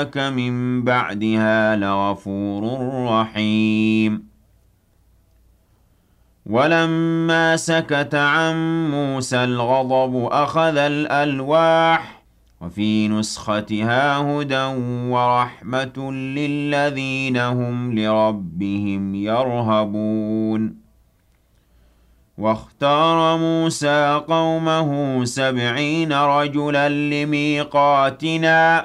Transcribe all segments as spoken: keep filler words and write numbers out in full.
إنك من بعدها لغفور رحيم. ولما سكت عن موسى الغضب أخذ الألواح وفي نسختها هدى ورحمة للذين هم لربهم يرهبون. واختار موسى قومه سبعين رجلا لميقاتنا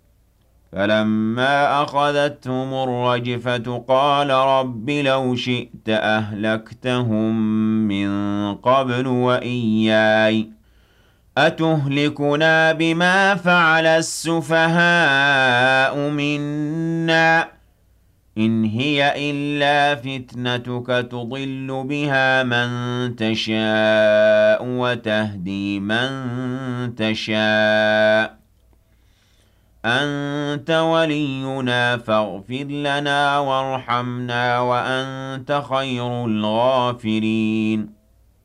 فلما أخذتهم الرجفة قال رب لو شئت أهلكتهم من قبل وإياي أتهلكنا بما فعل السفهاء منا إن هي إلا فتنتك تضل بها من تشاء وتهدي من تشاء أنت ولينا فاغفر لنا وارحمنا وأنت خير الغافرين.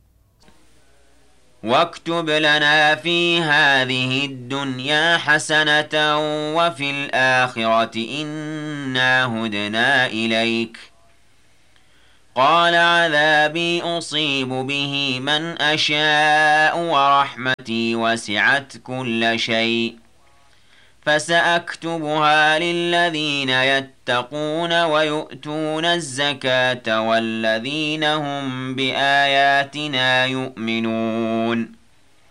واكتب لنا في هذه الدنيا حسنة وفي الآخرة إنا هدنا إليك قال عذابي أصيب به من أشاء ورحمتي وسعت كل شيء فسأكتبها للذين يتقون ويؤتون الزكاة والذين هم بآياتنا يؤمنون.